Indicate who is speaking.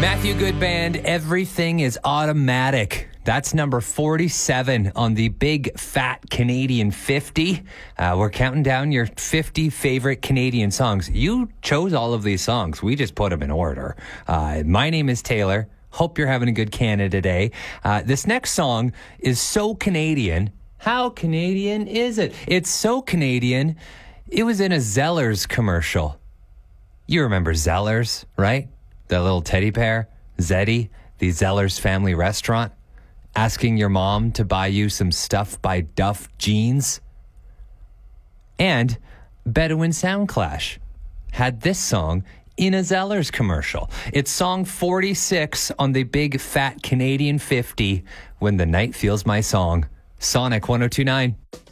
Speaker 1: Matthew Good Band, Everything is Automatic. That's number 47 on the Big Fat Canadian 50. We're counting down your 50 favorite Canadian songs. You chose all of these songs. We just put them in order. My name is Taylor. Hope you're having a good Canada Day. This next song is so Canadian. How Canadian is it? It's so Canadian. It was in a Zellers commercial. You remember Zellers, right? That little teddy bear, Zeddy, the Zellers family restaurant, asking your mom to buy you some Stuff by Duff jeans. And Bedouin Soundclash had this song in a Zellers commercial. It's song 46 on the Big Fat Canadian 50, When the Night Feels My Song. Sonic 102.9.